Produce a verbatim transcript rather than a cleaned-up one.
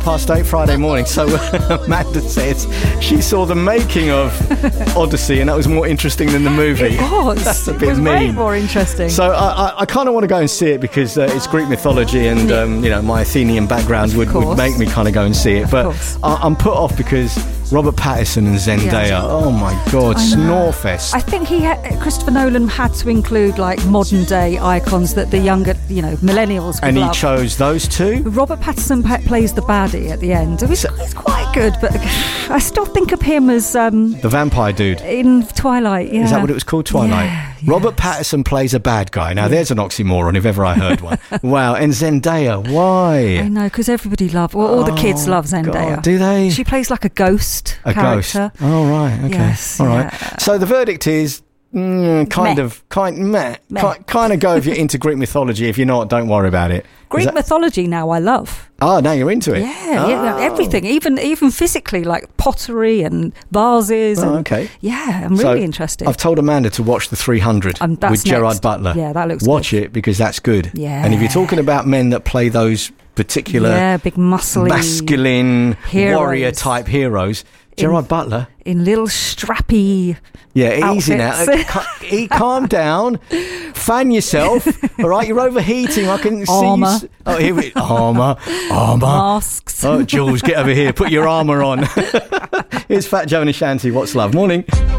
Past eight Friday morning. So Amanda says she saw the making of Odyssey and that was more interesting than the movie. It was. That's a bit it was mean. way more interesting. So I, I, I kind of want to go and see it because uh, it's Greek mythology and um, you know, my Athenian background would, would make me kind of go and see it. But I, I'm put off because Robert Pattinson and Zendaya, yeah. oh my God, Snorefest. I think he had, Christopher Nolan had to include like modern day icons that the younger, you know, millennials could And he love. chose those two? Robert Pattinson pa- plays the baddie at the end. He's, he's quite good, but I still think of him as... Um, the vampire dude. In Twilight, yeah. Is that what it was called, Twilight? Yeah, Robert yes. Pattinson plays a bad guy. Now, yeah. there's an oxymoron if ever I heard one. Wow, and Zendaya, why? I know, because everybody loves... Well, all the kids oh, love Zendaya. God, do they? She plays like a ghost a character. Ghost. Oh, right, okay. Yes, all right. yeah. So the verdict is... Mm, kind meh. of, kind, meh. Meh. Ki- kind of go if you're into Greek mythology. If you're not, don't worry about it. Greek that... mythology now I love. Oh, now you're into it. Yeah, oh. yeah, everything, even even physically, like pottery and vases. Oh, and, okay. Yeah, I'm really so interested. I've told Amanda to watch the three hundred um, with Gerard next. Butler. Yeah, that looks Watch good. it because that's good. Yeah. And if you're talking about men that play those particular yeah, big muscly masculine heroes. warrior type heroes, Gerard in, Butler. in little strappy Yeah, easy now. outfits. He, calm down. Fan yourself. All right, you're overheating. I can Armour. see you. Oh, here we armour. Armour. Masks. Oh, Jules, get over here. Put your armour on. Here's Fat Joe and Ashanti. What's love? Morning.